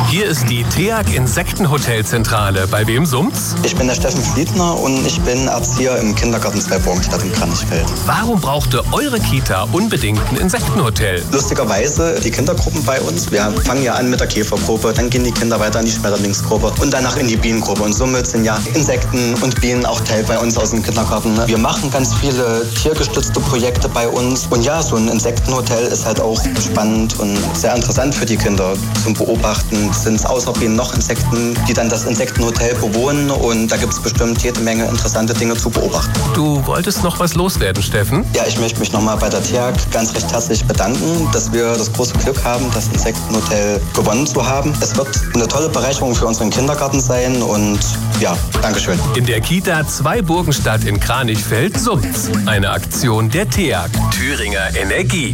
Hier ist die TEAG Insektenhotelzentrale. Bei wem summt's? Ich bin der Steffen Fliedner und ich bin Erzieher im Kindergarten Zweiburgenstadt in Kranichfeld. Warum brauchte eure Kita unbedingt ein Insektenhotel? Lustigerweise die Kindergruppen bei uns. Wir fangen ja an mit der Käfergruppe, dann gehen die Kinder weiter in die Schmetterlingsgruppe und danach in die Bienengruppe. Und somit sind ja Insekten und Bienen auch Teil bei uns aus dem Kindergarten. Wir machen ganz viele tiergestützte Projekte bei uns. Und ja, so ein Insektenhotel ist halt auch spannend und sehr interessant für die Kinder zum Beobachten. Sind es außer Bienen noch Insekten, die dann das Insektenhotel bewohnen, und da gibt es bestimmt jede Menge interessante Dinge zu beobachten. Du wolltest noch was loswerden, Steffen? Ja, ich möchte mich nochmal bei der TEAG ganz recht herzlich bedanken, dass wir das große Glück haben, das Insektenhotel gewonnen zu haben. Es wird eine tolle Bereicherung für unseren Kindergarten sein und ja, Dankeschön. In der Kita Zweiburgenstadt in Kranichfeld summt's. Eine Aktion der TEAG, Thüringer Energie.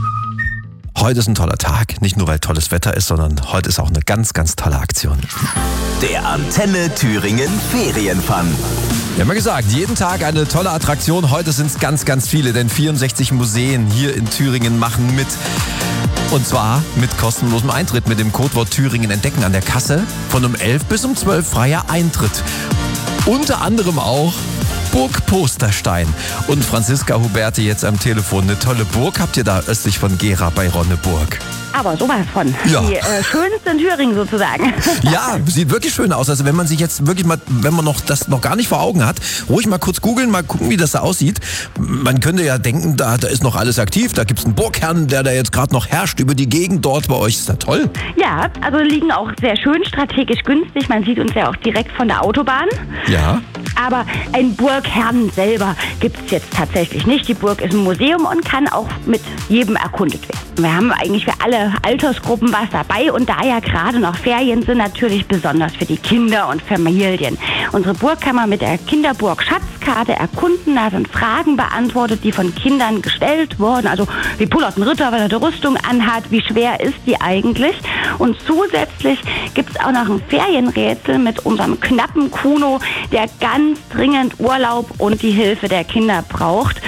Heute ist ein toller Tag, nicht nur weil tolles Wetter ist, sondern heute ist auch eine ganz, ganz tolle Aktion. Der Antenne Thüringen Ferienfun. Wir haben ja gesagt, jeden Tag eine tolle Attraktion. Heute sind es ganz, ganz viele, denn 64 Museen hier in Thüringen machen mit. Und zwar mit kostenlosem Eintritt mit dem Codewort Thüringen entdecken an der Kasse. Von um 11 bis um 12 freier Eintritt. Unter anderem auch Burg Posterstein. Und Franziska Huberti jetzt am Telefon. Eine tolle Burg habt ihr da östlich von Gera bei Ronneburg. Aber sowas von. Ja. Die schönste in Thüringen sozusagen. Ja, sieht wirklich schön aus. Also wenn man sich jetzt wirklich mal, wenn man das noch gar nicht vor Augen hat, ruhig mal kurz googeln, mal gucken, wie das da aussieht. Man könnte ja denken, da ist noch alles aktiv. Da gibt es einen Burgherrn, der da jetzt gerade noch herrscht über die Gegend dort bei euch. Ist das toll? Ja, also liegen auch sehr schön strategisch günstig. Man sieht uns ja auch direkt von der Autobahn. Ja. Aber ein Burgherrn selber gibt es jetzt tatsächlich nicht. Die Burg ist ein Museum und kann auch mit jedem erkundet werden. Wir haben eigentlich für alle Altersgruppen was dabei, und da ja gerade noch Ferien sind, natürlich besonders für die Kinder und Familien. Unsere Burg kann man mit der Kinderburg Schatzkarte erkunden. Da sind Fragen beantwortet, die von Kindern gestellt wurden. Also wie pullert ein Ritter, wenn er die Rüstung anhat? Wie schwer ist die eigentlich? Und zusätzlich gibt es auch noch ein Ferienrätsel mit unserem knappen Kuno, der ganz dringend Urlaub und die Hilfe der Kinder braucht.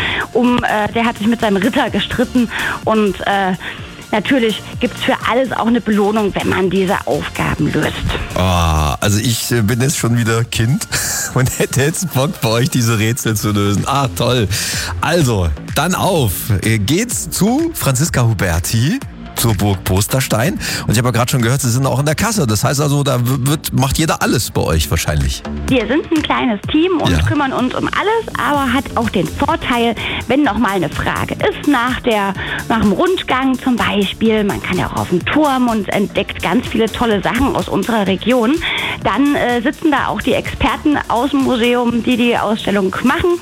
Der hat sich mit seinem Ritter gestritten, und natürlich gibt es für alles auch eine Belohnung, wenn man diese Aufgaben löst. Oh, also ich bin jetzt schon wieder Kind und hätte jetzt Bock, bei euch diese Rätsel zu lösen. Ah, toll. Also, dann auf. Geht's zu Franziska Huberti, zur Burg Posterstein. Und ich habe ja gerade schon gehört, Sie sind auch in der Kasse. Das heißt also, da macht jeder alles bei euch wahrscheinlich. Wir sind ein kleines Team und kümmern uns um alles, aber hat auch den Vorteil, wenn noch mal eine Frage ist nach dem Rundgang zum Beispiel, man kann ja auch auf dem Turm und entdeckt ganz viele tolle Sachen aus unserer Region, dann sitzen da auch die Experten aus dem Museum, die die Ausstellung machen,